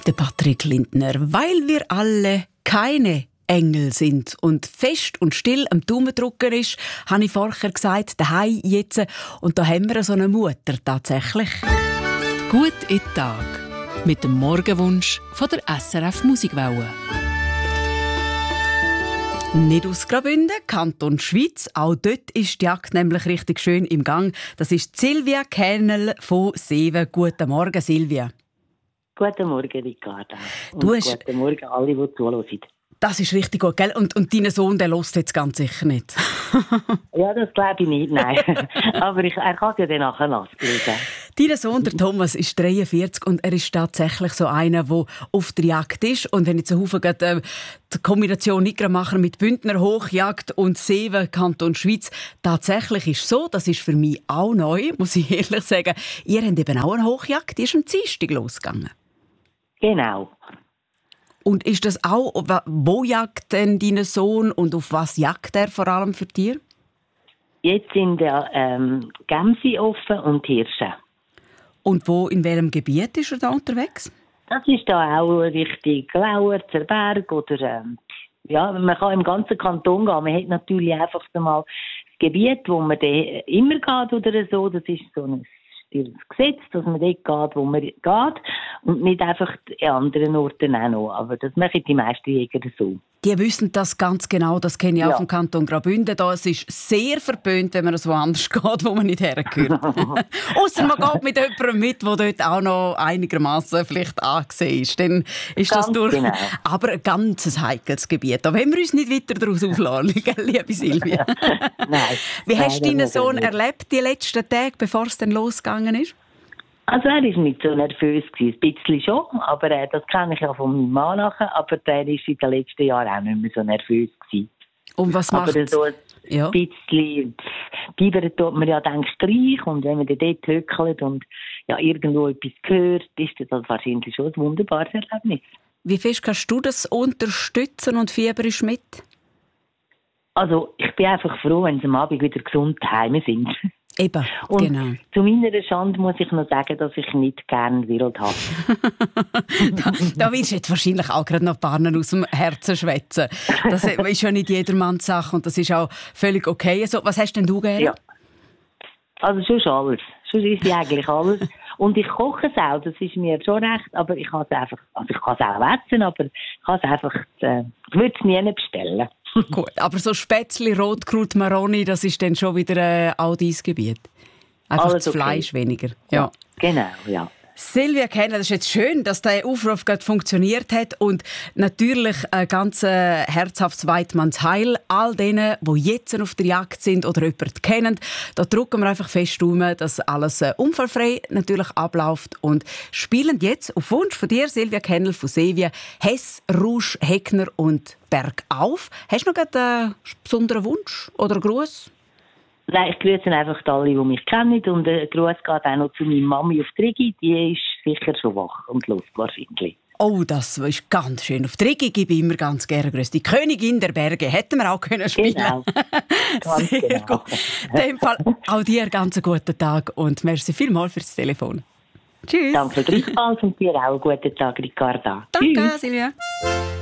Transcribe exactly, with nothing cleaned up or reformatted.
der Patrick Lindner. Weil wir alle keine Engel sind und fest und still am Daumen drücken ist, habe ich vorher gesagt, daheim jetzt. Und da haben wir so eine Mutter tatsächlich. Gut in den Tag. Mit dem Morgenwunsch von der S R F Musikwelle. Nicht aus Graubünden, Kanton Schweiz. Auch dort ist die Jagd nämlich richtig schön im Gang. Das ist Silvia Kähnel von Seewen. Guten Morgen, Silvia. Guten Morgen, Ricarda. Und Du hast... guten Morgen alle, die zuhören. Das ist richtig gut, gell? Und, und dein Sohn, der hört jetzt ganz sicher nicht. Ja, das glaube ich nicht, nein. Aber ich, er kann ja dann nachher nachlesen. Dein Sohn, der Thomas, ist dreiundvierzig und er ist tatsächlich so einer, der auf der Jagd ist. Und wenn ich zu Hause äh, die Kombination nicht machen mit Bündner Hochjagd und Seewen, Kanton Schweiz, tatsächlich ist so, das ist für mich auch neu, muss ich ehrlich sagen. Ihr habt eben auch eine Hochjagd, die ist am Dienstag losgegangen. Genau. Und ist das auch, wo jagt denn dein Sohn und auf was jagt er vor allem für Tiere? Jetzt sind ja ähm, Gämse offen und Hirsche. Und wo, in welchem Gebiet ist er da unterwegs? Das ist da auch richtig Lauerzer Berg oder ähm, ja, man kann im ganzen Kanton gehen. Man hat natürlich einfach mal das Gebiet, wo man immer geht oder so. Das ist so ein das Gesetz, dass man dort geht, wo man geht und nicht einfach an anderen Orten auch noch. Aber das machen die meisten Jäger so. Die wissen das ganz genau, das kenne ich auch Ja. vom Kanton Graubünden. Da es ist sehr verpönt, wenn man so woanders geht, wo man nicht hergehört. Ausser man geht mit jemandem mit, der dort auch noch einigermaßen vielleicht angesehen ist. Dann ist Ganz das durch. genau. Aber ein ganz heikles Gebiet. Da wollen wir uns nicht weiter daraus aufladen, liebe Silvia. Nein. Wie hast du Nein, deinen das Sohn nicht. erlebt die letzten Tage, bevor es dann losgegangen ist? Also er war nicht so nervös gewesen, ein bisschen schon, aber äh, das kenne ich ja von meinem Mann nachher, aber der war in den letzten Jahren auch nicht mehr so nervös gewesen. Und was macht Aber so ein ja. bisschen Biber tut man ja dann gleich und wenn man dann dort hückelt und ja irgendwo etwas hört, ist das wahrscheinlich schon ein wunderbares Erlebnis. Wie fest kannst du das unterstützen und fieberisch mit? Also ich bin einfach froh, wenn sie am Abend wieder gesund daheim sind. Eben, Und genau. zu meiner Schande muss ich noch sagen, dass ich nicht gerne wild habe. da, da willst du jetzt wahrscheinlich auch gerade noch ein paar aus dem Herzen schwätzen. Das ist ja nicht jedermanns Sache und das ist auch völlig okay. Also, was hast denn du gerne? Ja. Also schon alles. Schon ist ja eigentlich alles. Und ich koche es auch, das ist mir schon recht, aber ich kann es einfach, also ich kann es auch essen, aber ich kann es einfach, äh, ich würde es nie bestellen. Gut, aber so Spätzli, Rotkraut, Maroni, das ist dann schon wieder äh, all dein Gebiet. Einfach Alles das okay. Fleisch weniger. Ja. Genau, ja. Silvia Kähnel, das ist jetzt schön, dass der Aufruf gerade funktioniert hat und natürlich ein ganz äh, herzhaftes Weidmannsheil all denen, die jetzt auf der Jagd sind oder jemanden kennen. Da drücken wir einfach fest um, dass alles äh, unfallfrei natürlich abläuft und spielen jetzt auf Wunsch von dir, Silvia Kähnel von Seewen, Hess, Rouge, Heckner und Bergauf. Hast du noch gerade einen besonderen Wunsch oder Gruß? Nein, ich grüße einfach alle, die mich kennen und ein Gruß geht auch noch zu meiner Mami auf die Rigi, die ist sicher schon wach und lust wahrscheinlich. Oh, das ist ganz schön. Auf die Rigi gebe ich immer ganz gerne Grüße. Die Königin der Berge hätten wir auch können spielen. Genau. Ganz Sehr genau. gut. In dem Fall auch dir einen ganz guten Tag und merci vielmals fürs Telefon. Tschüss. Danke gleichfalls und dir auch einen guten Tag, Ricarda. Danke, Tschüss. Silvia.